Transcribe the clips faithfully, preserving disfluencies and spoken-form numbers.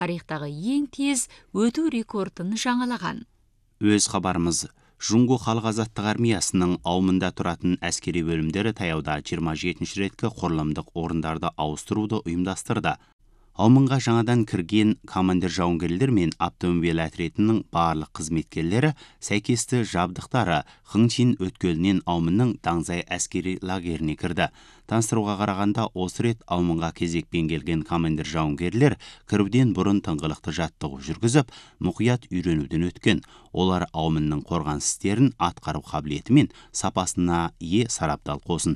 тарихтағы ең тез өту рекордын жаңалаған. Өз хабарымыз. Жұңғы халық азаттық армиясының аумында тұратын әскери бөлімдері таяуда жиырма жетінші реткі құрылымдық орындарды ауыстыруды ұйымдастырды. Аумынға жаңадан кірген командир жауынгерлер мен автомобиль әтретінің барлық қызметкерлері сәйкесті жабдықтары Хыңчин өткелінен аумынның Даңзай әскери лагеріне кірді. Таныстыруға қарағанда осы рет аумынға кезекпен келген командир жауынгерлер кіруден бұрын тыңғылықты жаттығу жүргізіп, мұқият үйренуден өткен. Олар аумынның қорғаныс істерін атқару қабілеті мен сапасына ие сарабдал қосын.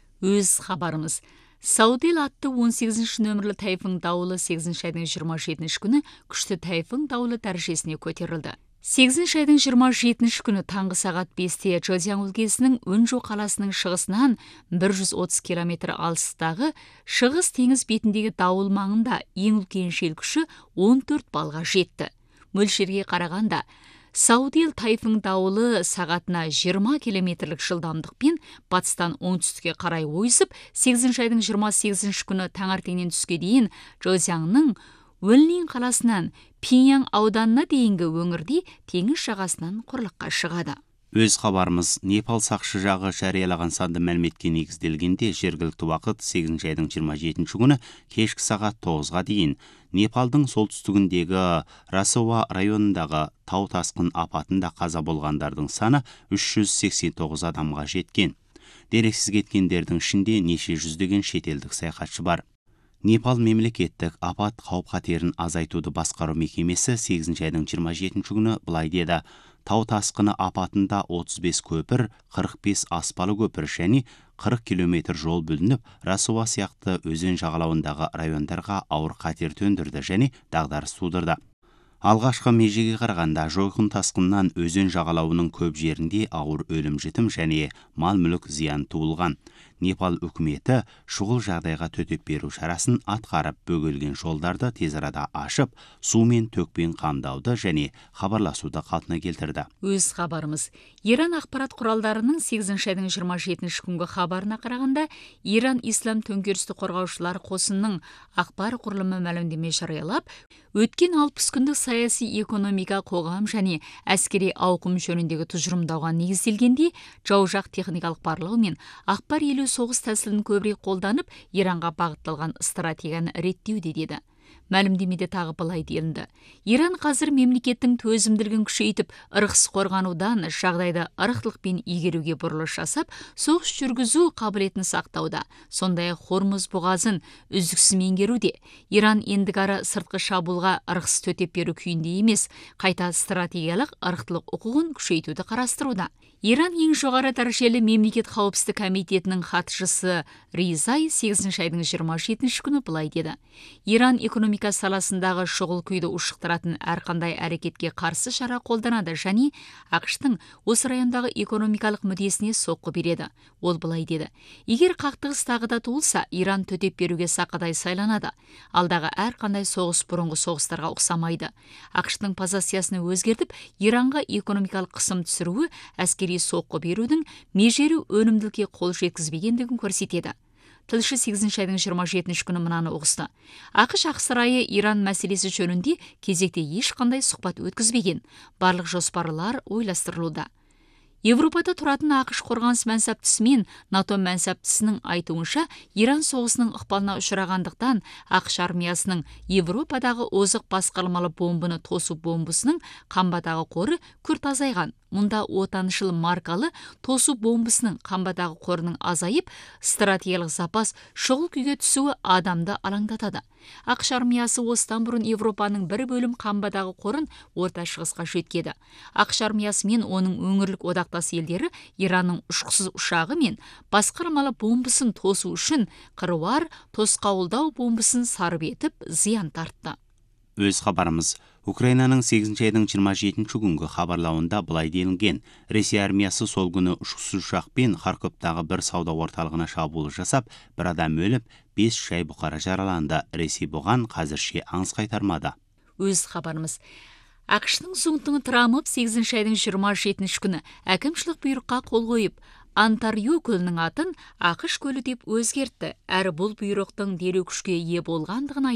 Өз хабарымыз. Саудел атты он сегізінші нөмірлі тайфун дауылы сегізінші айдың жиырма жетінші күні күшті тайфун дауылы дәрежесіне көтерілді. сегізінші айдың жиырма жетінші күні таңғы сағат бесте Чжэцзян өлкесінің Өнжу қаласының шығысынан бір жүз отыз километр алыстағы шығыс теңіз бетіндегі дауыл маңында ең үлкен жел күші он төрт балға жетті. Мөлшерге қарағанда Саудел тайфун дауылы сағатына жиырма километрлік жылдамдықпен батыстан оңтүстікке қарай ойысып, сегізінші айдың жиырма сегізінші күні таңертеңнен түске дейін Чжэцзянның Өлнин қаласынан Пиньян ауданына дейінгі өңірде теңіз жағасынан құрлыққа шығады. Өз хабарымыз. Непал сақшы жағы жариялаған санды мәліметке негізделгенде жергілікті уақыт сегізінші айдың жиырма жетінші күні кешкі сағат тоғызға дейін Непалдың солтүстігіндегі Расова районындағы тау тасқын апатында қаза болғандардың саны үш жүз сексен тоғыз адамға жеткен. Дерексіз кеткендердің ішінде неше жүздеген шетелдік саяхатшы бар. Непал мемлекеттік апат қауіп-қатерін азайтуды басқару мекемесі сегізінші айдың жиырма жетінші күні былай деді: тау тасқыны апатында отыз бес көпір, қырық бес аспалы көпір және қырық километр жол бүлініп, Расова сияқты өзен жағалауындағы райондарға ауыр қатер төндірді және дағдарыс тудырды. Алғашқы межеге қарағанда жойқын тасқыннан өзен жағалауының көп жерінде ауыр өлім-жітім және мал-мүлік зиян туылған. Непал үкіметі шұғыл жағдайға төтеп беру шарасын атқарып, бөгелген жолдарды тез арада ашып, су мен төкпен қамдауды және хабарласуды қалпына келтірді. Өз хабарымыз. Иран ақпарат құралдарының сегізінші айдың жиырма жетінші күнгі хабарына қарағанда, Иран ислам төңкерісті қорғаушылар қосынның ақпар құрылымы мәлімдеме жариялап, өткен алпыс күндік саяси экономика, қоғам және әскери ауқым жөніндегі тұжырымдауға негізделгенде, жау жақ техникалық барлығы мен ақпар елу соғыс тәсілін көбірек қолданып, Иранға бағытталған стратегияны реттеуде деді. Мәлімдемеде тағы былай делінді: Иран қазір мемлекеттің төзімділігін күшейтіп, ырықсыз қорғанудан жағдайды ырықтылықпен игеруге бұрылыш жасап, соғыс жүргізу қабілетін сақтауда, сондай-ақ Хормуз бұғазын үздіксіз меңгеруде. Иран ендігәрі сыртқы шабуылға ырықсыз төтеп беру күйінде емес, қайта стратегиялық ырықтылық құқығын күшейтуді қарастыруда. Иран ең жоғары дәрежелі мемлекет қауіпсіздік комитетінің хатшысы Ризай сегізінші айдың жиырма жетінші күні былай деді: Иран экономика саласындағы шұғыл күйді ушықтыратын әрқандай әрекетке қарсы шара қолданады және ақш-тың осы райондағы экономикалық мүддесіне соққы береді. Ол былай деді: егер қақтығыс тағы да туылса, Иран төтеп беруге сақадай сайланады. Алдағы әрқандай соғыс бұрынғы соғыстарға ұқсамайды. ақш-тың позициясını өзгертіп, Иранға экономикалық қысым түсіруі әскери соққы берудің межелі өнімділікке қол жеткізбегендігін көрсетеді. Тілші сегізінші айдың жиырма жетінші күні мынаны ұғысты: ақш ақ сарайы Иран мәселесі жөнінде кезекте ешқандай сұхбат өткізбеген. Барлық жоспарлар ойластырылуда. Европада тұратын ақш қорғаныс мәнсаптысы мен НАТО мәнсаптысының айтуынша, Иран соғысының ықпалына ұшырағандықтан ақш армиясының Европадағы озық басқармалы бомбыны тосу бомбысының қамбадағы қоры күрт азайған. Мұнда отаншыл маркалы тосу бомбысының қамбадағы қорының азайып, стратегиялық запас шұғыл күйге түсуі адамды алаңдатады. ақш армиясы осыдан бұрын Европаның бір бөлім қамбадағы қорын орта шығысқа жеткеді. ақш армиясы мен оның өңірлік одақтас елдері Иранның ұшқысыз ұшағы мен басқармалы бомбысын тосу үшін қыруар тосқауылдау бомбысын сарып етіп зиян тартты. Өз хабарымыз. Украинаның сегізінші айдың жиырма жетінші күнгі хабарлауында былай делінген: Ресей армиясы сол күні ұшқышсыз ұшақпен Харковтағы бір сауда орталығына шабуыл жасап, бір адам өліп, бес шай бұқара жараланды. Ресей бұған қазірше аңыз қайтармады. Өз хабарымыз. ақш-тың Сунгтың Трамп сегізінші айдың жиырма жетінші күні әкімшілік бұйрыққа қол қойып, Онтарио көлінің атын ақш көлі деп өзгертті, әрі бұл бұйрықтың дереу күшке ие болғандығын айтты.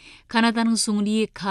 Канаданың Сунгли